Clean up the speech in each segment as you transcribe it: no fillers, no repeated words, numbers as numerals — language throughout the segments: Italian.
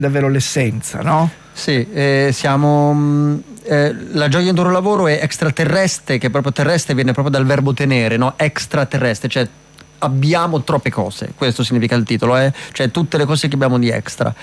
davvero l'essenza, no? Sì, siamo la gioia in duro lavoro è extraterrestre, che proprio terrestre viene proprio dal verbo tenere, no? Extraterrestre, cioè abbiamo troppe cose, questo significa il titolo, cioè tutte le cose che abbiamo di extra.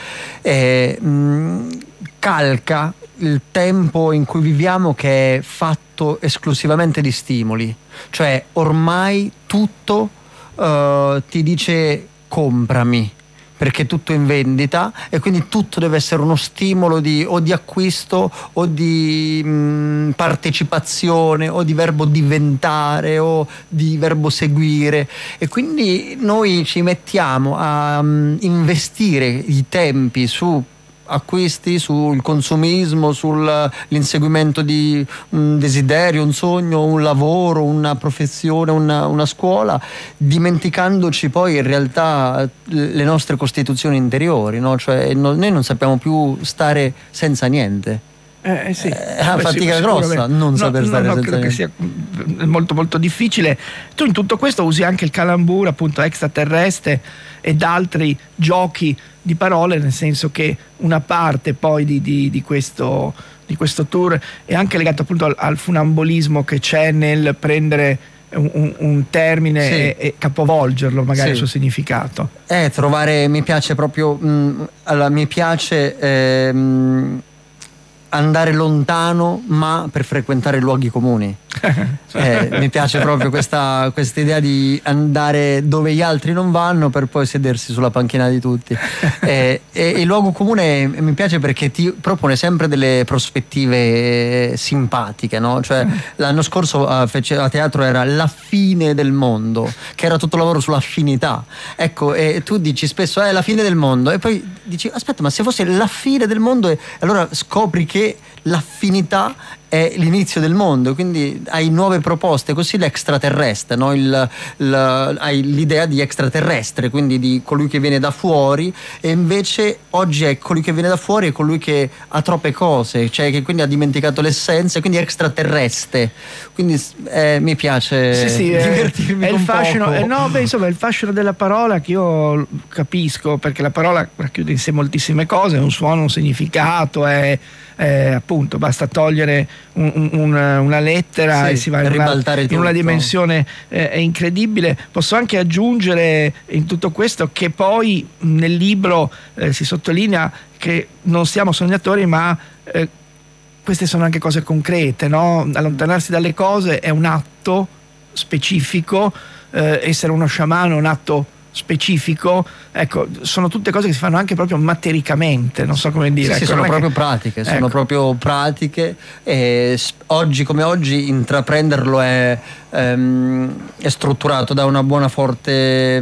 Calca il tempo in cui viviamo, che è fatto esclusivamente di stimoli, cioè ormai tutto ti dice comprami, perché tutto è in vendita e quindi tutto deve essere uno stimolo o di acquisto o di partecipazione o di verbo diventare o di verbo seguire, e quindi noi ci mettiamo a investire i tempi su acquisti, sul consumismo, sull'inseguimento di un desiderio, un sogno, un lavoro, una professione, una scuola, dimenticandoci poi in realtà le nostre costituzioni interiori, no? Cioè noi non sappiamo più stare senza niente. Sì. È una fatica grossa non saper stare senza credo niente. che sia molto molto difficile. Tu in tutto questo usi anche il calambur, appunto, extraterrestre ed altri giochi di parole, nel senso che una parte poi di questo tour è anche legato appunto al funambolismo che c'è nel prendere un termine, sì, e capovolgerlo magari, sì, il suo significato. Mi piace proprio allora, mi piace andare lontano ma per frequentare luoghi comuni. Mi piace proprio questa idea di andare dove gli altri non vanno per poi sedersi sulla panchina di tutti. E il luogo comune mi piace perché ti propone sempre delle prospettive simpatiche, no? Cioè l'anno scorso a teatro era La fine del mondo, che era tutto lavoro sull'affinità, ecco, e tu dici spesso la fine del mondo e poi dici aspetta, ma se fosse la fine del mondo, allora scopri che l'affinità è l'inizio del mondo, quindi hai nuove proposte, così l'extraterrestre, no? Hai l'idea di extraterrestre, quindi di colui che viene da fuori, e invece oggi è colui che viene da fuori è colui che ha troppe cose, cioè che quindi ha dimenticato l'essenza, quindi extraterrestre, quindi mi piace divertirmi è un il fascino, poco. Insomma è il fascino della parola che io capisco, perché la parola racchiude in sé moltissime cose, un suono, un significato, appunto basta togliere una lettera, sì, e si va in una dimensione incredibile. Posso anche aggiungere in tutto questo che poi nel libro si sottolinea che non siamo sognatori, ma queste sono anche cose concrete, no? Allontanarsi dalle cose è un atto specifico, essere uno sciamano è un atto specifico, ecco, sono tutte cose che si fanno anche proprio matericamente, non so come dire. Sì, ecco, sono proprio pratiche, ecco, sono proprio pratiche, e oggi come oggi intraprenderlo è strutturato da una buona forte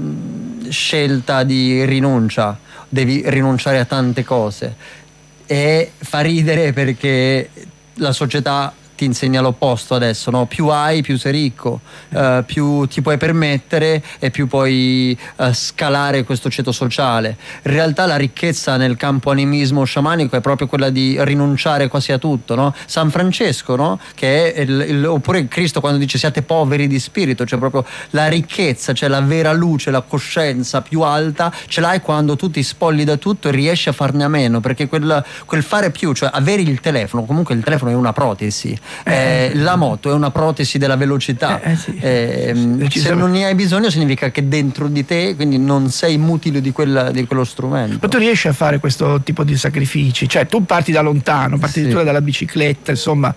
scelta di rinuncia, devi rinunciare a tante cose, e fa ridere perché la società ti insegna l'opposto adesso, no? Più hai, più sei ricco, più ti puoi permettere e più puoi scalare questo ceto sociale. In realtà la ricchezza nel campo animismo sciamanico è proprio quella di rinunciare quasi a tutto, no? San Francesco, no? Che è oppure Cristo quando dice siate poveri di spirito, cioè proprio la ricchezza, cioè la vera luce, la coscienza più alta ce l'hai quando tu ti spogli da tutto e riesci a farne a meno, perché quel fare più, cioè avere il telefono, comunque il telefono è una protesi, la moto è una protesi della velocità, se non ne hai bisogno significa che dentro di te, quindi non sei mutile di quello strumento. Ma tu riesci a fare questo tipo di sacrifici, cioè tu parti da lontano, parti addirittura dalla bicicletta, insomma,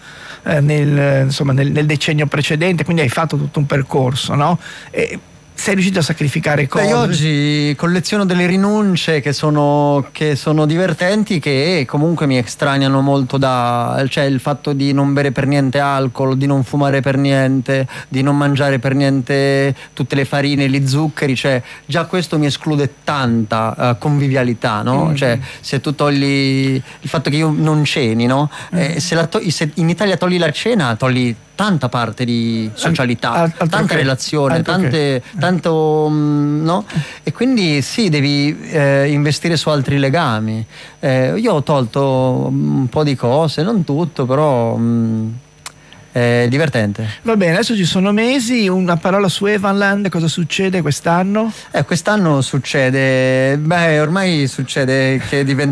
nel decennio precedente, quindi hai fatto tutto un percorso, no? Sei riuscito a sacrificare cose? Io oggi colleziono delle rinunce che sono divertenti, che comunque mi estraniano molto cioè il fatto di non bere per niente alcol, di non fumare per niente, di non mangiare per niente tutte le farine, gli zuccheri, cioè già questo mi esclude tanta convivialità, no? Cioè se tu togli il fatto che io non ceni, no? Se in Italia togli la cena, togli tanta parte di socialità, tanta relazione, tanto, no? E quindi sì, devi investire su altri legami. Io ho tolto un po' di cose, non tutto, però è divertente. Va bene, adesso ci sono mesi, una parola su Evanland, cosa succede quest'anno? Quest'anno succede, ormai succede che diventa